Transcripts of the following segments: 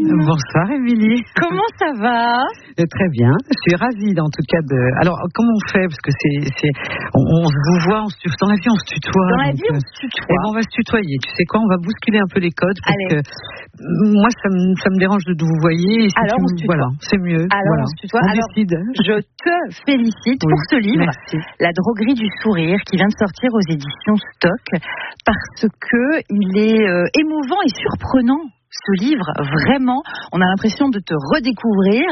Bonsoir Émilie. Comment ça va? Très bien, je suis ravie en tout cas de... Alors comment on fait? Parce que on vous voit, on se tutoie. Dans la vie on se tutoie. Dans la vie on se tutoie. Et on va se tutoyer, tu sais quoi, on va bousculer un peu les codes parce que moi ça me dérange de vous voyez. Alors on se tutoie. Voilà, c'est mieux. Alors voilà. on se tutoie. Alors je te félicite pour ce livre, merci. La droguerie du sourire, qui vient de sortir aux éditions Stock, parce que il est émouvant et surprenant. Ce livre, vraiment, on a l'impression de te redécouvrir.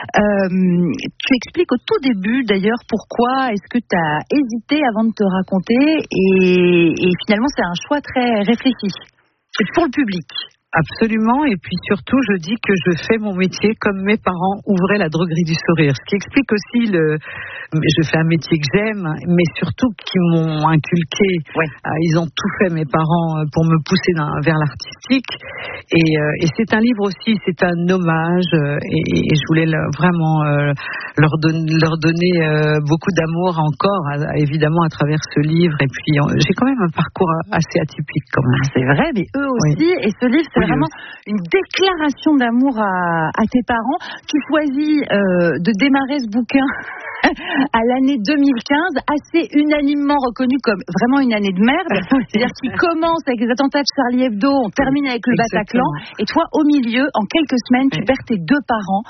Tu expliques au tout début, d'ailleurs, pourquoi est-ce que tu as hésité avant de te raconter et finalement, c'est un choix très réfléchi. C'est pour le public. Absolument, et puis surtout, je dis que je fais mon métier comme mes parents ouvraient la droguerie du sourire. Ce qui explique aussi je fais un métier que j'aime, mais surtout qui m'ont inculqué. Ouais. Ils ont tout fait, mes parents, pour me pousser vers l'artistique. Et c'est un livre aussi, c'est un hommage, et je voulais vraiment leur donner beaucoup d'amour encore, évidemment, à travers ce livre. Et puis, j'ai quand même un parcours assez atypique, quand même. C'est vrai, mais eux aussi. Oui. Et ce livre, c'est vraiment une déclaration d'amour à tes parents. Tu choisis de démarrer ce bouquin à l'année 2015, assez unanimement reconnu comme vraiment une année de merde. C'est-à-dire qu'il commence avec les attentats de Charlie Hebdo, on termine avec le Bataclan, et toi, au milieu, en quelques semaines, tu perds tes deux parents.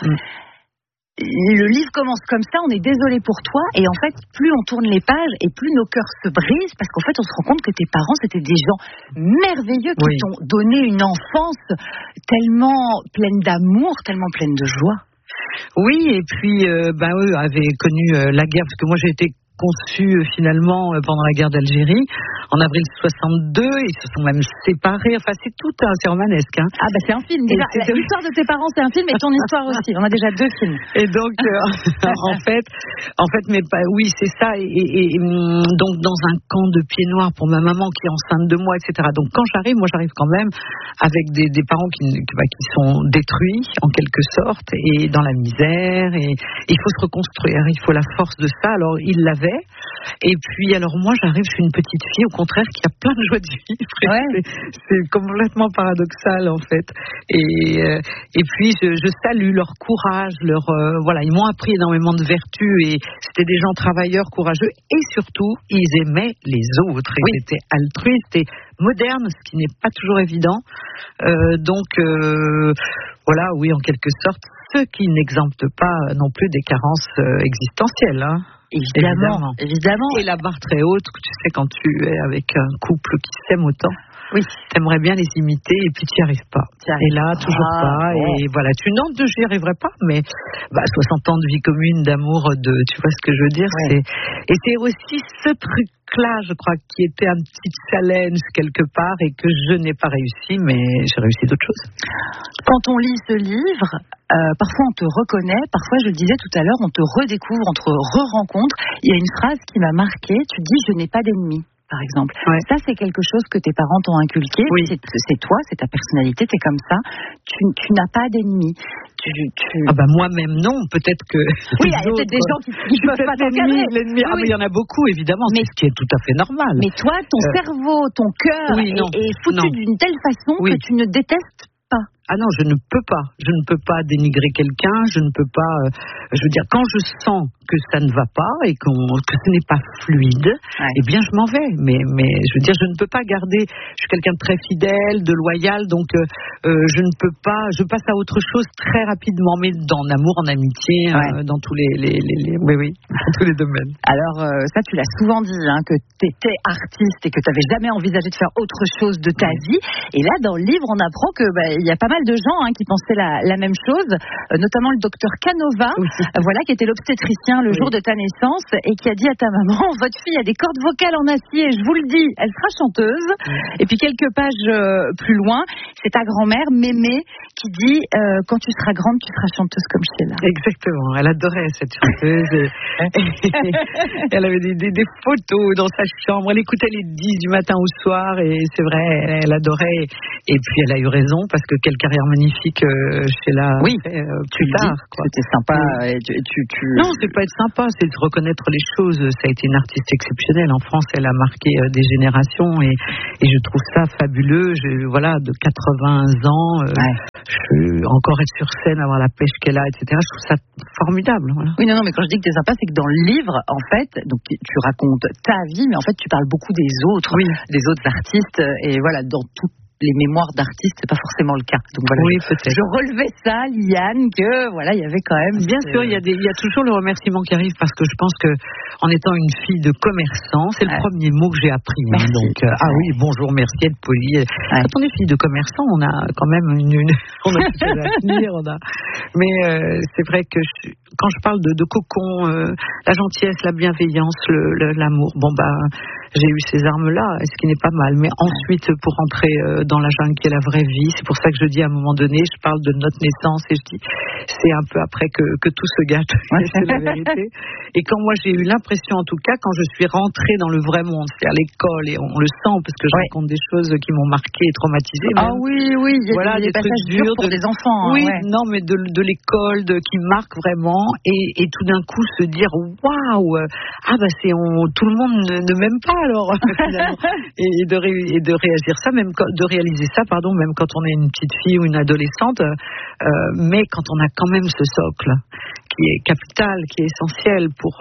Le livre commence comme ça, on est désolé pour toi, et en fait, plus on tourne les pages, et plus nos cœurs se brisent, parce qu'en fait, on se rend compte que tes parents, c'était des gens merveilleux qui t'ont donné une enfance tellement pleine d'amour, tellement pleine de joie. Oui, et puis eux avaient connu la guerre, parce que moi j'ai été conçue finalement pendant la guerre d'Algérie en avril 62, ils se sont même séparés, enfin c'est romanesque. Hein. Ah c'est un film, déjà, l'histoire de tes parents c'est un film et ton histoire aussi, on a déjà deux films. Et donc en fait oui c'est ça, et donc dans un camp de pieds noirs pour ma maman qui est enceinte de moi, etc. Donc quand j'arrive quand même avec des parents qui sont détruits en quelque sorte, et dans la misère, et il faut se reconstruire, il faut la force de ça, alors ils l'avaient. Et puis alors moi j'arrive, je suis une petite fille au contraire qui a plein de joie de vivre. Ouais. C'est complètement paradoxal en fait. Et puis je salue leur courage, ils m'ont appris énormément de vertus, et c'était des gens travailleurs, courageux, et surtout ils aimaient les autres. Ils étaient altruistes et modernes, ce qui n'est pas toujours évident. En quelque sorte, ce qui n'exempte pas non plus des carences existentielles. Hein. Évidemment. Et la barre très haute, tu sais, quand tu es avec un couple qui s'aime autant, t'aimerais bien les imiter et puis tu n'y arrives pas. Et là, toujours pas. Bon. Et voilà, j'y arriverai pas, mais 60 ans de vie commune, d'amour, tu vois ce que je veux dire. Ouais. Et c'est aussi ce truc-là, je crois, qui était un petit challenge quelque part et que je n'ai pas réussi, mais j'ai réussi d'autres choses. Quand on lit ce livre, parfois on te reconnaît, parfois je le disais tout à l'heure, on te redécouvre, on te re-rencontre. Il y a une phrase qui m'a marquée, tu dis « je n'ai pas d'ennemis ». Par exemple. Ouais. Ça, c'est quelque chose que tes parents t'ont inculqué. Oui. C'est toi, c'est ta personnalité, t'es comme ça. Tu n'as pas d'ennemis. Moi-même, non. Peut-être que. Oui, il y a peut-être des gens qui peuvent pas t'encadrer. Mais il y en a beaucoup, évidemment. Mais, ce qui est tout à fait normal. Mais toi, ton cerveau, ton cœur est foutu d'une telle façon que tu ne détestes pas. Ah non, je ne peux pas. Je ne peux pas dénigrer quelqu'un. Je ne peux pas. Je veux dire, quand je sens que ça ne va pas et que ce n'est pas fluide, eh bien, je m'en vais. Mais je veux dire, je ne peux pas garder. Je suis quelqu'un de très fidèle, de loyal, donc je ne peux pas. Je passe à autre chose très rapidement, mais dans l'amour, en amitié, dans tous dans tous les domaines. Alors ça, tu l'as souvent dit, que tu étais artiste et que tu n'avais jamais envisagé de faire autre chose de ta vie. Et là, dans le livre, on apprend que il y a pas mal de gens qui pensaient la même chose, notamment le docteur Canova, qui était l'obstétricien le jour de ta naissance et qui a dit à ta maman, votre fille a des cordes vocales en acier, je vous le dis, elle sera chanteuse. Et puis quelques pages plus loin, c'est ta grand-mère Mémé qui dit, quand tu seras grande, tu seras chanteuse comme Sheila. Exactement, elle adorait cette chanteuse. Elle avait des photos dans sa chambre, elle écoutait les 10 du matin au soir, et c'est vrai, elle adorait. Et puis elle a eu raison, parce que quelqu'un carrière magnifique chez la plus tard. C'était sympa. Non, c'est pas être sympa, c'est de reconnaître les choses. Ça a été une artiste exceptionnelle. En France, elle a marqué des générations et je trouve ça fabuleux. De 80 ans, encore être sur scène, avoir la pêche qu'elle a, etc. Je trouve ça formidable. Voilà. Oui, non, mais quand je dis que t'es sympa, c'est que dans le livre, en fait, donc tu racontes ta vie, mais en fait, tu parles beaucoup des autres artistes, et voilà, dans toutes les mémoires d'artistes, c'est pas forcément le cas. Donc voilà, peut-être. Je relevais ça, Liane, que voilà, il y avait quand même. Bien sûr, il y a toujours le remerciement qui arrive parce que je pense que, en étant une fille de commerçant, c'est le premier mot que j'ai appris. Donc, bonjour, merci, être poli. Quand on est fille de commerçant, on a quand même on a quelque chose à tenir, Mais c'est vrai que quand je parle de cocon, la gentillesse, la bienveillance, l'amour, j'ai eu ces armes-là, ce qui n'est pas mal. Mais ensuite, pour entrer dans la jungle qui est la vraie vie, c'est pour ça que je dis à un moment donné, je parle de notre naissance et je dis, c'est un peu après que tout se gâte. C'est la vérité. Et quand moi j'ai eu l'impression, en tout cas, quand je suis rentrée dans le vrai monde, c'est-à-dire l'école, et on le sent parce que je raconte des choses qui m'ont marquée et traumatisée. Ah oui, il y a des passages durs pour des enfants. Non, mais de l'école qui marque vraiment, et tout d'un coup se dire waouh, tout le monde ne m'aime pas alors finalement. et de réagir ça, même de réaliser ça, même quand on est une petite fille ou une adolescente, mais quand on a quand même ce socle qui est capital, qui est essentiel pour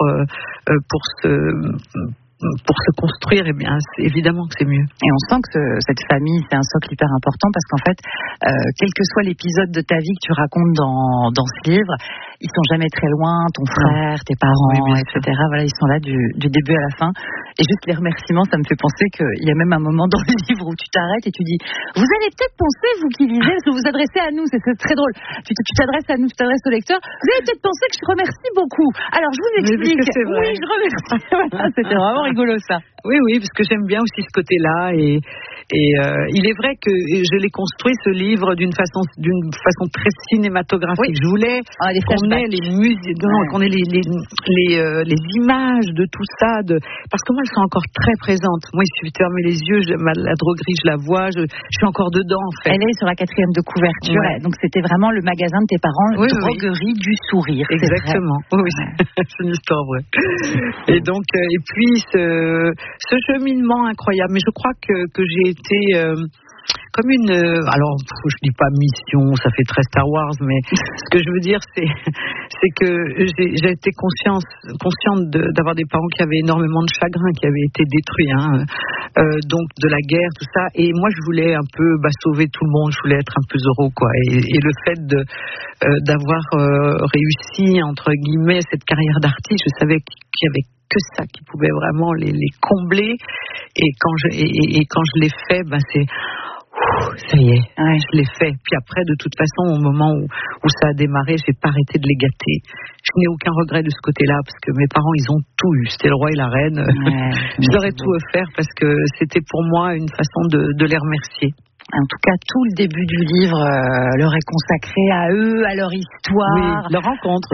se construire, c'est évidemment que c'est mieux. Et on sent que cette famille, c'est un socle hyper important parce qu'en fait, quel que soit l'épisode de ta vie que tu racontes dans ce livre, ils sont jamais très loin, ton frère, tes parents, etc. Voilà, ils sont là du début à la fin. Et juste les remerciements, ça me fait penser qu'il y a même un moment dans le livre où tu t'arrêtes et tu dis, vous allez peut-être penser, vous qui lisez, parce que vous vous adressez à nous, c'est très drôle. Tu t'adresses à nous, tu t'adresses au lecteur, vous allez peut-être penser que je remercie beaucoup. Alors, je vous explique. Oui, je remercie. Voilà, c'était vraiment rigolo, ça. Oui, parce que j'aime bien aussi ce côté-là et il est vrai que je l'ai construit, ce livre, d'une façon très cinématographique. Je voulais qu'on ait les musiques, qu'on ait les images de tout ça, parce que moi elles sont encore très présentes. Moi il suffit de fermer les yeux, la droguerie je la vois, je suis encore dedans en fait. Elle est sur la 4e de couverture, donc c'était vraiment le magasin de tes parents, droguerie du sourire. Exactement, c'est une histoire vraie. Et donc, et puis ce cheminement incroyable, mais je crois que j'ai été comme alors je dis pas mission, ça fait très Star Wars, mais ce que je veux dire c'est que j'ai été consciente d'avoir des parents qui avaient énormément de chagrin, qui avaient été détruits, donc de la guerre, tout ça, et moi je voulais un peu sauver tout le monde, je voulais être un peu Zorro quoi, et le fait d'avoir réussi entre guillemets cette carrière d'artiste, je savais qu'il y avait que ça qui pouvait vraiment les combler, et quand je l'ai fait, c'est ça y est, je l'ai fait. Puis après, de toute façon, au moment où ça a démarré, j'ai pas arrêté de les gâter. Je n'ai aucun regret de ce côté-là, parce que mes parents, ils ont tout eu. C'était le roi et la reine. Je leur ai tout offert parce que c'était pour moi une façon de les remercier. En tout cas, tout le début du livre leur est consacré à eux, à leur histoire, leur rencontre,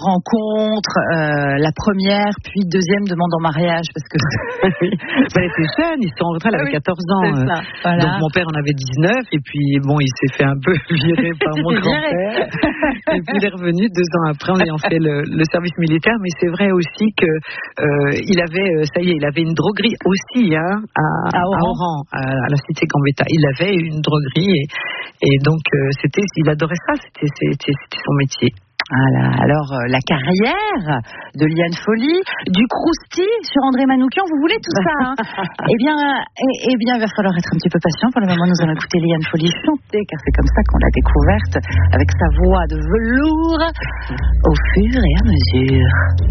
la première, puis deuxième demande en mariage, parce que elle était jeune, ils sont rentrés, elle avait 14 ans. Ça, voilà. Donc mon père en avait 19, et puis il s'est fait un peu virer par mon grand-père. Et puis il est revenu 2 ans après en ayant fait le service militaire. Mais c'est vrai aussi que il avait une droguerie aussi à Oran, à la cité Gambetta. Il avait une droguerie et donc il adorait ça, c'était son métier. Voilà. Alors la carrière de Liane Folly, du Crousti sur André Manoukian, vous voulez tout ça Eh bien, il va falloir être un petit peu patient. Pour le moment, nous allons écouter Liane Folly chanter, car c'est comme ça qu'on l'a découverte, avec sa voix de velours, au fur et à mesure.